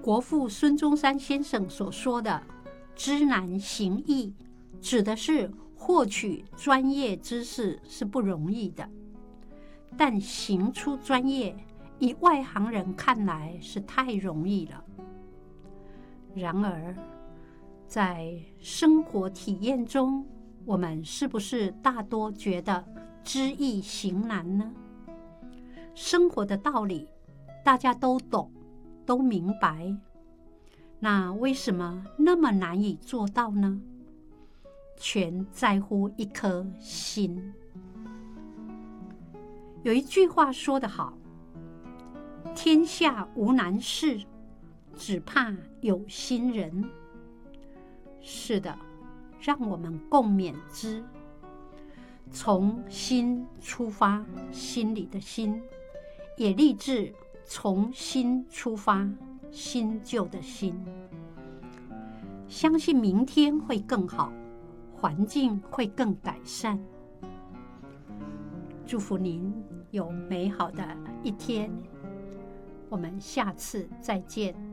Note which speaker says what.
Speaker 1: 国父孙中山先生所说的知难行易，指的是获取专业知识是不容易的，但行出专业，以外行人看来是太容易了。然而，在生活体验中，我们是不是大多觉得知易行难呢？生活的道理大家都懂，都明白，那为什么那么难以做到呢？全在乎一颗心。有一句话说得好，天下无难事，只怕有心人。是的，让我们共勉之。从心出发，心里的心，也立志从心出发，新旧的心。相信明天会更好，环境会更改善。祝福您有美好的一天，我们下次再见。